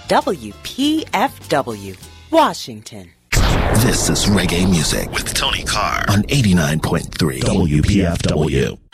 WPFW, Washington. This is reggae music with Tony Carr on 89.3 WPFW.